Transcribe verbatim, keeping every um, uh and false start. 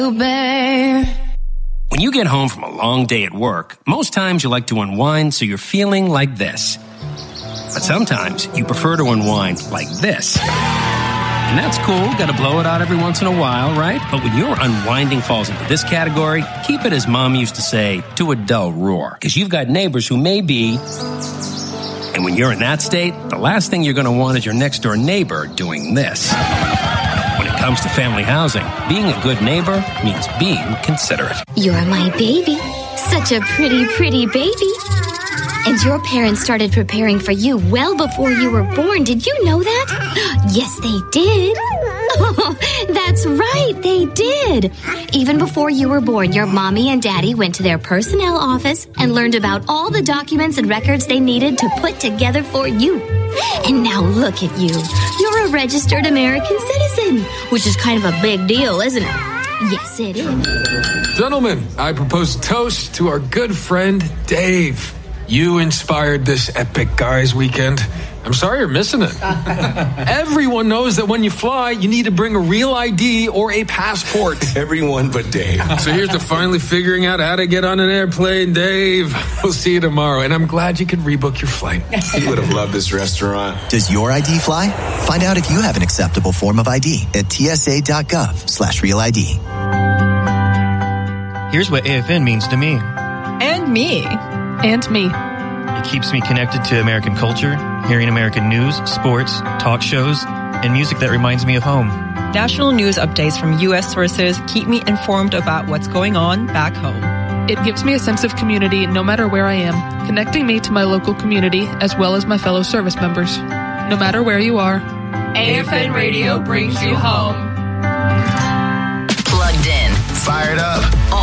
When you get home from a long day at work, most times you like to unwind so you're feeling like this. But sometimes you prefer to unwind like this. And that's cool, gotta blow it out every once in a while, right? But when your unwinding falls into this category, keep it, as Mom used to say, to a dull roar. Because you've got neighbors who may be... And when you're in that state, the last thing you're gonna want is your next door neighbor doing this. When it comes to family housing, being a good neighbor means being considerate. You're my baby. Such a pretty, pretty baby. And your parents started preparing for you well before you were born. Did you know that? Yes, they did. Oh, that's right, they did. Even before you were born, your mommy and daddy went to their personnel office and learned about all the documents and records they needed to put together for you. And now look at you. You're a registered American citizen, which is kind of a big deal, isn't it? Yes, it is. Gentlemen, I propose a toast to our good friend, Dave. You inspired this epic guys weekend. I'm sorry you're missing it. Everyone knows that when you fly, you need to bring a real I D or a passport. Everyone but Dave. So here's to finally figuring out how to get on an airplane, Dave. We'll see you tomorrow, and I'm glad you could rebook your flight. He would have loved this restaurant. Does your I D fly? Find out if you have an acceptable form of I D at tsa.gov slash real ID. Here's what A F N means to me. And me. And me. It keeps me connected to American culture, hearing American news, sports, talk shows, and music that reminds me of home. National news updates from U S sources keep me informed about what's going on back home. It gives me a sense of community no matter where I am, connecting me to my local community as well as my fellow service members. No matter where you are, A F N Radio brings you home. Plugged in. Fired up.